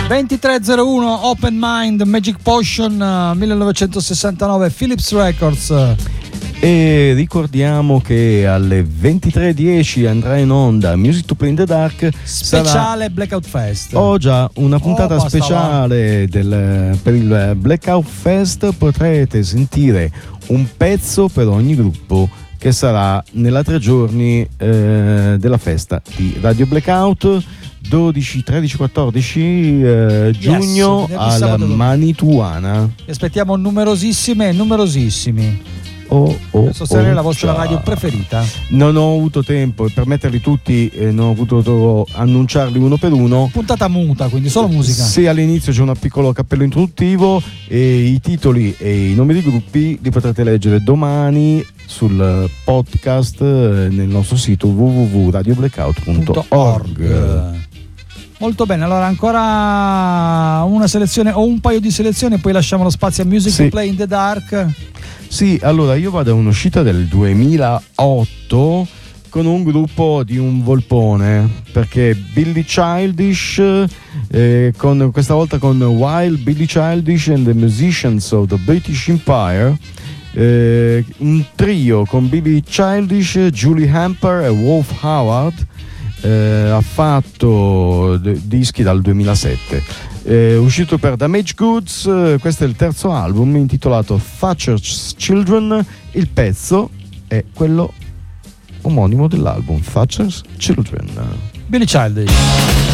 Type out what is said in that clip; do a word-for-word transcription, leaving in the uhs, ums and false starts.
ventitré zero uno Open Mind, Magic Potion, millenovecentosessantanove, Philips Records. E ricordiamo che alle ventitré e dieci andrà in onda Music to Play in the Dark, speciale sarà... Blackout Fest. Oh già, una puntata oh, speciale del, per il Blackout Fest. Potrete sentire un pezzo per ogni gruppo che sarà nella tre giorni eh, della festa di Radio Blackout, dodici, tredici, quattordici eh, giugno yes, alla Manituana. Vi aspettiamo numerosissime e numerosissimi. Oh, oh, Penso sarà oh, la vostra ciao. radio preferita. Non ho avuto tempo per metterli tutti, eh, non ho potuto annunciarli uno per uno. Puntata muta, quindi solo musica. Sì, all'inizio c'è un piccolo cappello introduttivo e i titoli e i nomi dei gruppi li potrete leggere domani sul podcast nel nostro sito w w w punto radio blackout punto org. Molto bene, allora ancora una selezione o un paio di selezioni e poi lasciamo lo spazio a Music sì. to Play in the Dark. Sì, allora io vado a un'uscita del duemilaotto con un gruppo di un volpone, perché Billy Childish eh, con, questa volta con Wild Billy Childish and the Musicians of the British Empire, eh, un trio con Billy Childish, Julie Hamper e Wolf Howard. Eh, ha fatto d- dischi dal duemilasette, eh, uscito per Damage Goods. Eh, questo è il terzo album intitolato Thatcher's Children. Il pezzo è quello omonimo dell'album, Thatcher's Children. Billy Childish.